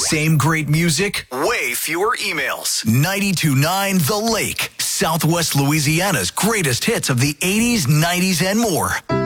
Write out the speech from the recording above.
Same great music, way fewer emails. 92.9 The Lake, Southwest Louisiana's greatest hits of the 80s, 90s, and more.